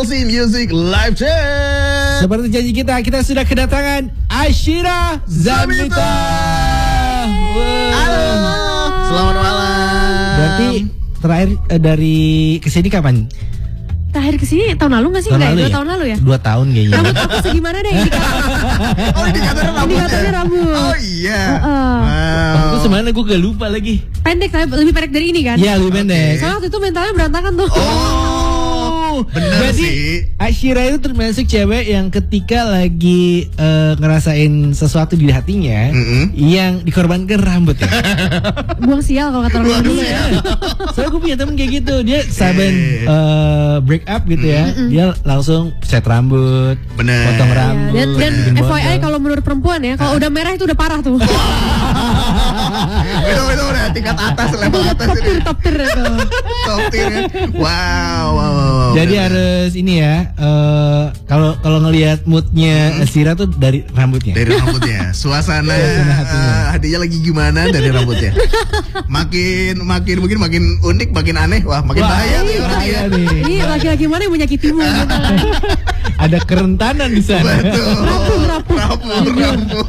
LC Music Live Chat. Seperti janji kita sudah kedatangan Ashira Zamita. Halo, selamat malam. Berarti terakhir dari kesini kapan? Terakhir kesini tahun lalu nggak sih? Enggak, 2 tahun lalu ya? 2 tahun kayaknya. Rambut aku segimana deh indikator? Oh, indikatornya rambut. Indikatornya rambut. Oh iya. Aku sebenarnya gue gak lupa lagi. Pendek, tapi lebih pendek dari ini kan? Iya, lebih pendek. Soalnya waktu itu mentalnya berantakan tuh. Bener Jadi, sih. Ashira itu termasuk cewek yang ketika lagi ngerasain sesuatu di hatinya, yang dikorbankan rambut ya. Buang sial kalau kata orang dulu ya. Soalnya gue punya temen kayak gitu, dia saben break up gitu ya, dia langsung set rambut, Bener. potong rambut. Dan bikin FYI bondol. kalau menurut perempuan ya, kalau udah merah itu udah parah tuh. Itu udah tingkat atas, level atas ini. Top tier itu. Top tier ya. Wow. Jadi harus ini ya, kalau ngelihat moodnya Ashira tuh dari rambutnya. Dari rambutnya, suasana hadiahnya lagi gimana dari rambutnya. Makin mungkin makin unik, makin aneh, wah makin bahaya nih orang ya. Ini laki-laki mana yang menyakitimu gitu. Ada kerentanan di sana. Betul. Rapuh.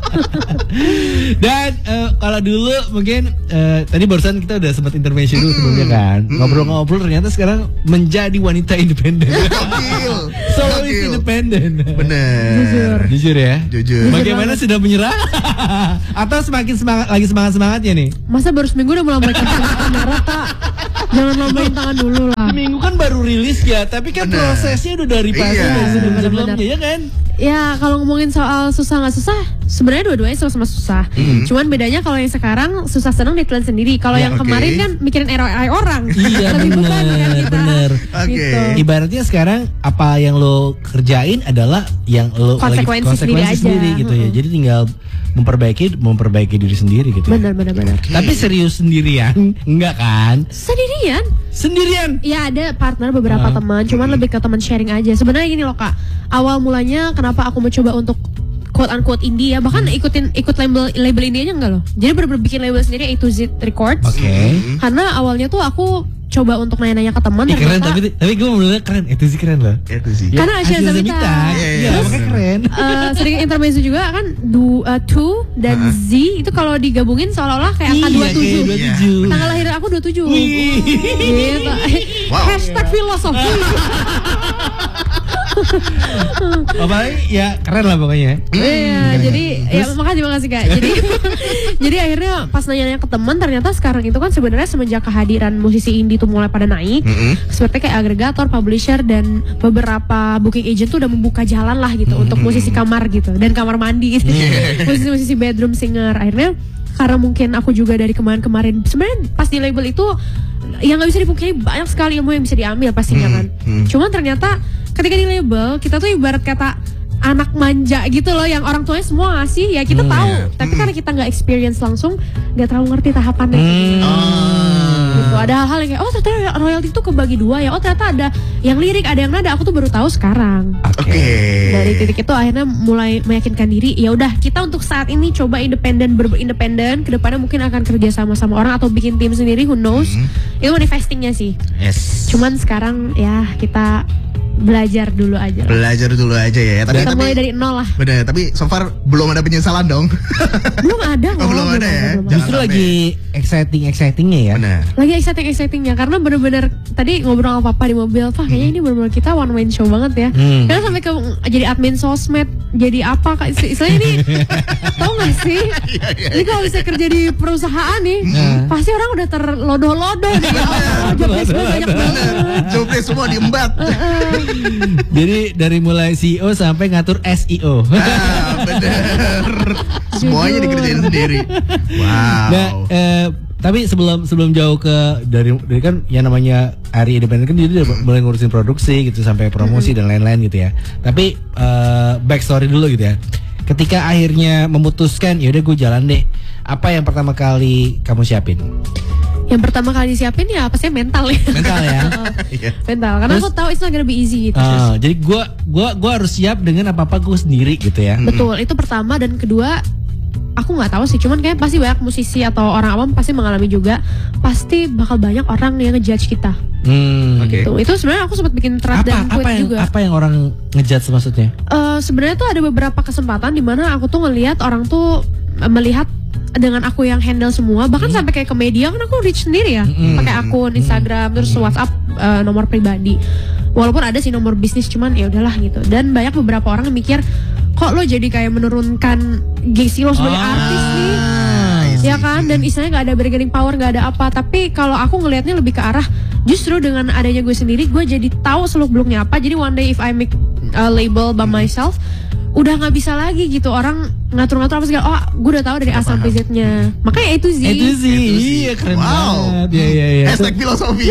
Dan kalau dulu mungkin tadi barusan kita udah sempat intervention dulu sebelumnya kan. Ngobrol-ngobrol ternyata sekarang menjadi wanita independen. Gokil. Solois independen. Bener. Jujur ya. Jujur. Bagaimana sudah menyerah? Atau semakin semangatnya nih? Masa baru seminggu udah mulai merah, Kak? Jangan lambain tangan dulu lah. Seminggu kan baru rilis ya, tapi kan Bener. prosesnya udah dari fase Iya. dari sebelum-sebelumnya Bener. ya kan? Ya kalau ngomongin soal susah nggak susah, sebenarnya dua-duanya sama-sama susah. Cuman bedanya kalau yang sekarang susah senang ditelan sendiri. Kalau Ya, yang oke. kemarin kan mikirin ROI orang. Iya, Lebih beban kan kita. bener. Oke. Gitu. Ibaratnya sekarang apa yang lo kerjain adalah yang lo Konsekuensi lagi, sendiri aja. gitu ya. Jadi tinggal memperbaiki diri sendiri gitu. Ya. Benar. Tapi serius sendirian enggak kan? Sendirian. Ya ada partner beberapa teman, cuman lebih ke teman sharing aja. Sebenarnya gini loh Kak, awal mulanya kenapa aku mencoba untuk quote unquote indie ya, bahkan ikut label indie aja enggak loh. Jadi bener-bener bikin label sendiri A to Z Records. Oke. Karena awalnya tuh aku coba untuk nanya-nanya ke teman. Keren, tapi gue menurut keren. Itu sih keren loh. Itu sih. Ya, Karena Ashira Zamita. Iya, makanya keren. Sedikit intermezzo juga kan, Two dan Z itu kalau digabungin seolah-olah kayak angka 27. Kayak 27. Tanggal lahir aku 27. Wih. Gitu. Wow. Hashtag filosofi. Apalagi ya keren lah pokoknya. Iya, jadi ya makasih Kak. Jadi akhirnya pas nanya-nanya ke teman, ternyata sekarang itu kan sebenarnya semenjak kehadiran musisi indie tuh mulai pada naik, seperti kayak agregator, publisher dan beberapa booking agent tuh udah membuka jalan lah gitu untuk musisi kamar gitu dan kamar mandi gitu. Musisi bedroom singer. Akhirnya karena mungkin aku juga dari kemarin sebenarnya pas di label itu yang nggak bisa dipungkiri banyak sekali ilmu yang bisa diambil pastinya kan. Cuman ternyata ketika di label kita tuh ibarat kata anak manja gitu loh, yang orang tuanya semua ngasih ya kita tahu, tapi karena kita nggak experience langsung, nggak terlalu ngerti tahapannya. Gitu. Ada hal-hal yang kayak ternyata royalti itu kebagi dua ya, ternyata ada yang lirik, ada yang nada, aku tuh baru tahu sekarang. Oke. Dari titik itu akhirnya mulai meyakinkan diri, ya udah kita untuk saat ini coba independen, berindependen, kedepannya mungkin akan kerja sama orang atau bikin tim sendiri, who knows. Itu manifestingnya sih. Yes. Cuman sekarang ya kita belajar dulu aja ya. Tapi Kita mulai dari nol lah. bener, tapi so far belum ada penyesalan dong. Belum ada kok. Belum ada ya. belum Justru Jangan lagi excitingnya ya. Bener. Lagi excitingnya karena bener-bener tadi ngobrol sama papa di mobil, Pak kayaknya ini bener-bener kita one man show banget ya. Karena sampai ke jadi admin sosmed, jadi apa Kak istilahnya ini tau gak sih? Ini kalau bisa kerja di perusahaan nih, pasti orang udah terlodoh-lodoh nih. Jobdesk gue banyak banget. Jobdesk semua diembat. Jadi dari mulai CEO sampai ngatur SEO. Bener. Semuanya dikerjain sendiri. Wow. Nah, tapi sebelum jauh ke dari kan yang namanya Ari Independen kan dia udah mulai ngurusin produksi gitu sampai promosi dan lain-lain gitu ya. Tapi backstory dulu gitu ya. Ketika akhirnya memutuskan ya udah gue jalan deh. Apa yang pertama kali kamu siapin? Yang pertama kali disiapin ya pasti mental ya. Mental ya. Mental, karena aku tahu it's not gonna be easy gitu. Jadi gua harus siap dengan apa-apa gue sendiri gitu ya. Betul, itu pertama, dan kedua aku nggak tahu sih, cuman kayak pasti banyak musisi atau orang awam pasti mengalami juga, pasti bakal banyak orang yang ngejudge kita. Oke. Itu sebenarnya aku sempat bikin thread dan tweet juga. Apa yang orang ngejudge maksudnya? Sebenarnya tuh ada beberapa kesempatan di mana aku tuh ngelihat orang tuh melihat dengan aku yang handle semua, bahkan sampai kayak ke media kan aku reach sendiri ya, pakai akun Instagram terus WhatsApp, nomor pribadi. Walaupun ada sih nomor bisnis, cuman ya udahlah gitu. Dan banyak beberapa orang yang mikir, kok lo jadi kayak menurunkan gengsi lo sebagai artis nih, ya kan? Dan istilahnya nggak ada bargaining power, nggak ada apa. Tapi kalau aku ngelihatnya lebih ke arah, justru dengan adanya gue sendiri, gue jadi tahu seluk beluknya apa. Jadi one day if I make a label by myself, udah nggak bisa lagi gitu orang ngatur-ngatur apa segala. Oh, gue udah tahu dari A sampai Z-nya. Makanya itu sih. Iya, keren banget. Iya. Hashtag filosofi.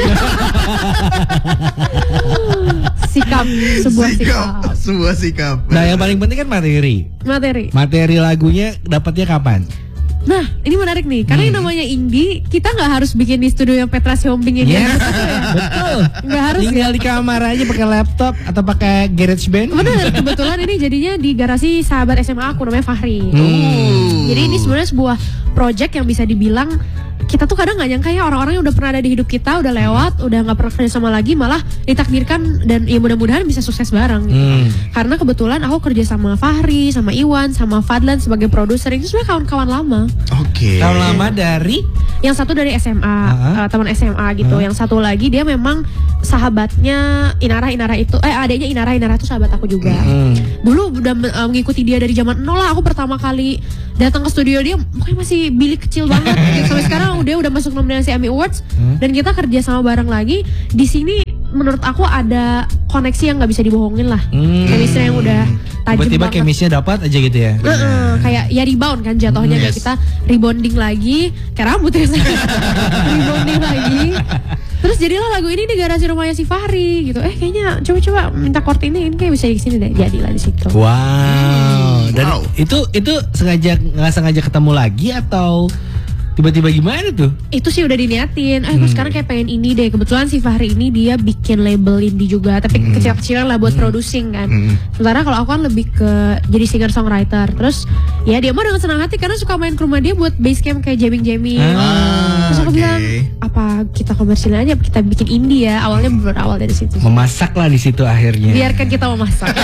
Sikap, sebuah sikap. Nah, yang paling penting kan materi. Materi lagunya dapatnya kapan? Nah, ini menarik nih, karena yang namanya indie, kita nggak harus bikin di studio yang Petra Siombing ini. Betul. Nggak harus. Tinggal di kamar aja pakai laptop atau pakai GarageBand. Benar, kebetulan ini jadinya di garasi sahabat SMA aku namanya Fahri. Jadi ini sebenarnya sebuah project yang bisa dibilang kita tuh kadang nggak nyangka ya, orang-orang yang udah pernah ada di hidup kita udah lewat, udah nggak pernah kerja sama lagi, malah ditakdirkan dan ya mudah-mudahan bisa sukses bareng gitu. Karena kebetulan aku kerja sama Fahri, sama Iwan, sama Fadlan sebagai produser. Itu sebenarnya kawan-kawan lama. Oke. Kawan lama dari? Yang satu dari SMA, teman SMA gitu. Yang satu lagi dia memang sahabatnya Inara itu, adanya Inara itu sahabat aku juga. Dulu udah mengikuti dia dari zaman nol lah. Aku pertama kali datang ke studio dia, pokoknya masih bilik kecil banget. Sampai sekarang dia udah masuk nominasi Emmy Awards, dan kita kerja sama bareng lagi. Di sini menurut aku ada koneksi yang nggak bisa dibohongin lah. Chemistry yang udah tajam tiba-tiba banget. chemistry dapat aja gitu ya. Kayak ya rebound kan jatuhnya, kayak kita rebonding lagi, kayak rambut ya. Rebonding lagi. Terus jadilah lagu ini di garasi rumahnya si Fahri gitu. Kayaknya coba-coba minta chord ini kayak bisa di sini deh. Jadilah di situ. Wow. Dan itu sengaja nggak sengaja ketemu lagi atau tiba-tiba gimana tuh? Itu sih udah diniatin. Gue sekarang kayak pengen ini deh. Kebetulan si Fahri ini dia bikin label indie juga, tapi kecil-kecilan lah buat producing kan. Sementara kalau aku kan lebih ke jadi singer songwriter. Terus ya dia mah dengan senang hati karena suka main ke rumah dia buat base camp kayak jamming. Terus aku bilang, apa kita komersilin aja, kita bikin indie ya. Awalnya berawal dari situ. Memasak lah di situ akhirnya. Biarkan kita memasak.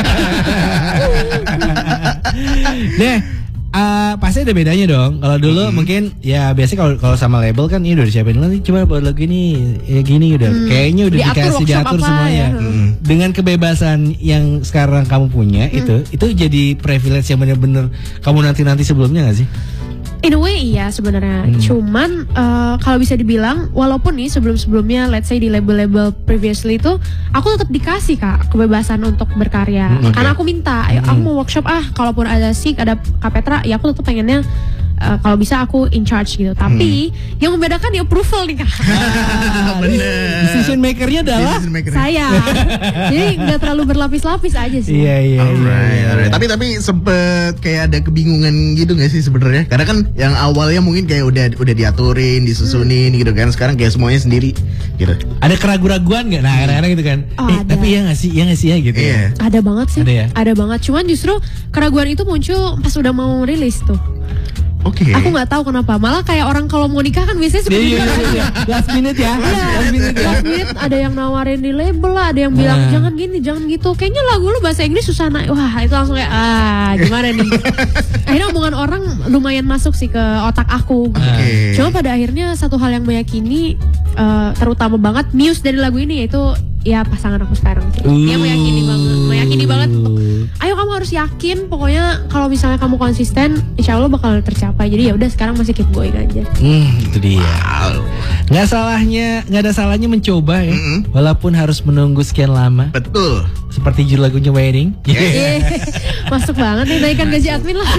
Pasti ada bedanya dong. Kalau dulu mungkin ya biasanya kalau sama label kan ini udah disiapin nanti coba buat lagu ini ya gini udah kayaknya udah diatur semuanya. Dengan kebebasan yang sekarang kamu punya itu jadi privilege yang benar-benar kamu nanti sebelumnya nggak sih? In a way iya sebenarnya. Cuman kalau bisa dibilang walaupun nih sebelum-sebelumnya let's say di label-label previously itu aku tetap dikasih Kak kebebasan untuk berkarya. Karena aku minta, ayo aku mau workshop kalaupun ada SIK, ada Kak Petra, ya aku tetap pengennya kalau bisa aku in charge gitu. Tapi yang membedakan ya approval nih Kak. Bener. Decision makernya adalah saya. Jadi nggak terlalu berlapis-lapis aja sih. Iya. Alright. Tapi sempet kayak ada kebingungan gitu nggak sih sebenarnya? Karena kan yang awalnya mungkin kayak udah diaturin, disusunin gitu kan. Sekarang kayak semuanya sendiri gitu. Ada keraguan-raguan nggak? Nah kadang-kadang gitu kan. Tapi ya nggak sih ya gitu. Iya. Ada banget sih. Ada ya? Ada banget. Cuman justru keraguan itu muncul pas udah mau rilis tuh. Oke. Aku nggak tahu kenapa. Malah kayak orang kalau mau nikah kan biasanya suka last minute ya. Last minute ada yang nawarin di label lah, ada yang bilang jangan gini, jangan gitu. Kayaknya lagu lu bahasa Inggris susah naik. Wah, itu langsung kayak gimana nih. Akhirnya omongan orang lumayan masuk sih ke otak aku. Cuma pada akhirnya satu hal yang meyakini terutama banget muse dari lagu ini yaitu ya pasangan aku sekarang sih. Dia meyakini banget untuk ayo kamu harus yakin, pokoknya kalau misalnya kamu konsisten insya Allah bakal tercapai. Jadi ya udah sekarang masih keep going aja. Itu dia. Nggak ada salahnya mencoba ya, walaupun harus menunggu sekian lama. Betul. Seperti judul lagunya Wedding. Masuk banget nih, naikkan gaji admin lah.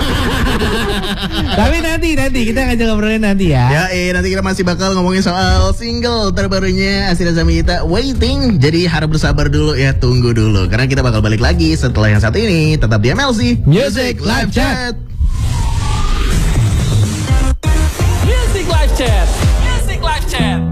Tapi nanti kita akan ngobrolin nanti ya. Nanti kita masih bakal ngomongin soal single terbarunya Asira Zamita, Waiting. Jadi harap bersabar dulu ya, tunggu dulu karena kita bakal balik lagi setelah yang satu ini. Tetap di MLC Music Live Chat. Music Live Chat.